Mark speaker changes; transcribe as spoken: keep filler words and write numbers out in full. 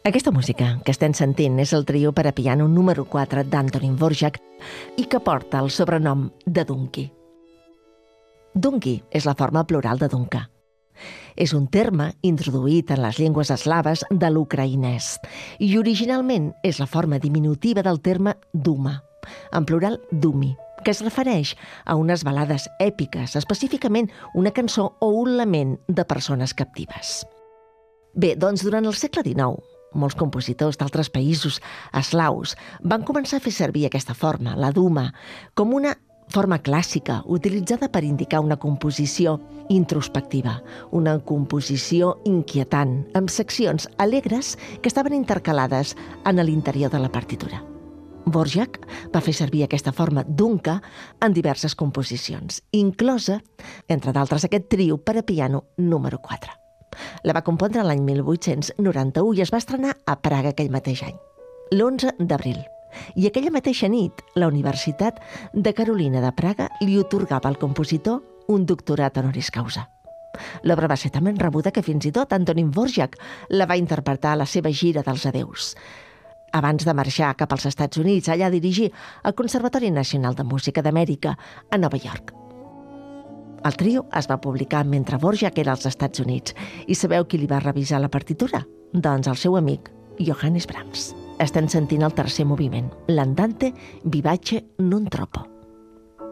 Speaker 1: Aquesta música que estem sentint és el trio per a piano número quatre d'Antonín Dvořák i que porta el sobrenom de Dunky. Dunky és la forma plural de Dunca. És un terme introduït en les llengües eslaves de l'ucraïnès i originalment és la forma diminutiva del terme Duma, en plural Dumi, que es refereix a unes balades èpiques, específicament una cançó o un lament de persones captives. Bé, doncs durant el segle dinou, molts compositors d'altres països eslaus van començar a fer servir aquesta forma, la Duma, com una forma clàssica utilitzada per indicar una composició introspectiva, una composició inquietant, amb seccions alegres que estaven intercalades en l'interior de la partitura. Dvořák va fer servir aquesta forma Dunca en diverses composicions, inclosa, entre d'altres, aquest trio per a piano número quatre. La va compondre l'any mil vuit-cents noranta-u i es va estrenar a Praga aquell mateix any, l'onze d'abril. I aquella mateixa nit, la Universitat de Carolina de Praga li atorgava al compositor un doctorat honoris causa. L'obra va ser tan ben rebuda que fins i tot Antonín Dvořák la va interpretar a la seva gira dels adeus, abans de marxar cap als Estats Units, allà a dirigir el Conservatori Nacional de Música d'Amèrica a Nova York. El trio es va publicar mentre Dvořák era als Estats Units. I sabeu qui li va revisar la partitura? Doncs el seu amic, Johannes Brahms. Estem sentint el tercer moviment, l'Andante vivace non troppo.